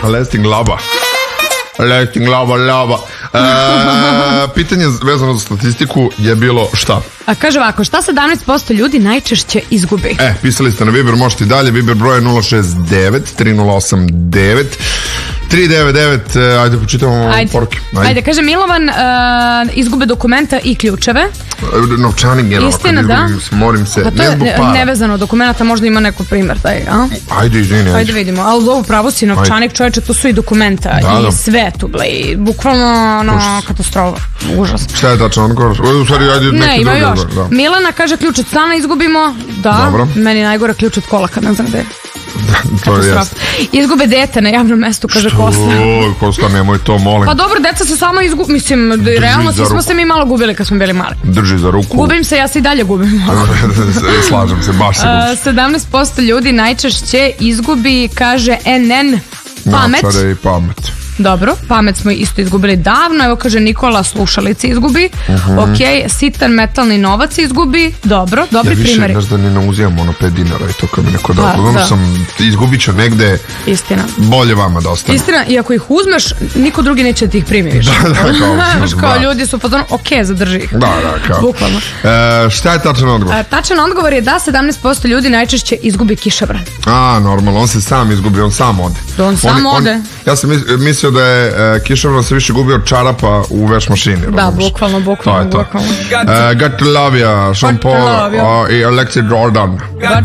Lasting lava. Pitanje vezano za statistiku je bilo šta? A kaže ovako, šta 17% ljudi najčešće izgubi? Pisali ste na Viber, možete i dalje. Viber broj je 069 3089 399. Ajde, počitamo poruke. Ajde, kaže Milovan, izgube dokumenta i ključeve. Novčanik je istina, da? Morim se, ne zbog para. Nevezano dokumenta, možda ima neko primer taj, a? Ajde, izvini. Ajde vidimo, ali ovo pravo si novčanik, čoveče, to su i dokumenta i sve tu, i bukvalno katastrofa, užas. Šta je tačno odgovor? Ne, ima još. Milana kaže ključ od stana izgubimo, da, meni najgore ključ od kola kad ne znam gde je. To je jest. Izgube dete na javnom mestu, kaže Kosta. Kosta, nemoj to, molim. Pa dobro, deca se samo izgube, mislim, realno svi smo se mi malo gubili kad smo bili mali. Drži za ruku. Gubim se, ja se i dalje gubim. Slažem se, baš se gubim. 17% ljudi najčešće izgubi, kaže NN, pamet. Načare i pamet. Dobro, pamet smo isto izgubili davno. Evo kaže Nikola, slušalice izgubi. Ok, sitan metalni novac izgubi. Dobro, dobri primjeri. Ja više da ne uzimam ono 5 dinara i to kad mi neko da. Izgubit ću negde. Istina. Bolje vama da ostane. Istina, i ako ih uzmeš, niko drugi neće da ti ih primi više. Kao ljudi su potom, ok, zadrži ih. Da, kao. Bukvalno. Šta je tačan odgovor? Tačan odgovor je da 17% ljudi najčešće izgubi kišobran. Normalno, on se sam izgubi, on sam ode. On sam ode. Ja sam mislio da je kišobran se više gubio od čarapa u veš mašini. Da, bukvalno. Got to love ya, Sean Paul i Alexi Jordan.